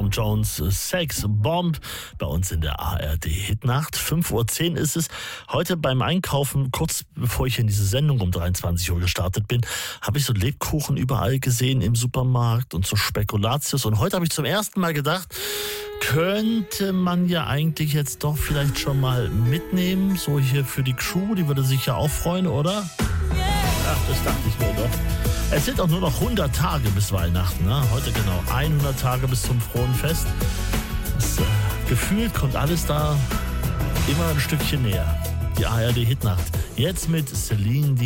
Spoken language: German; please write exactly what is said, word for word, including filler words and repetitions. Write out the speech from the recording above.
Tom Jones, Sex Bomb, bei uns in der A R D-Hitnacht. fünf Uhr zehn ist es. Heute beim Einkaufen, kurz bevor ich in diese Sendung um dreiundzwanzig Uhr gestartet bin, habe ich so Lebkuchen überall gesehen im Supermarkt und so Spekulatius. Und heute habe ich zum ersten Mal gedacht, könnte man ja eigentlich jetzt doch vielleicht schon mal mitnehmen, so hier für die Crew, die würde sich ja auch freuen, oder? Ach, das dachte ich mir doch. Es sind auch nur noch hundert Tage bis Weihnachten, ne? Heute genau hundert Tage bis zum Frohen Fest. Das, äh, gefühlt kommt alles da immer ein Stückchen näher. Die A R D-Hitnacht. Jetzt mit Celine Dion.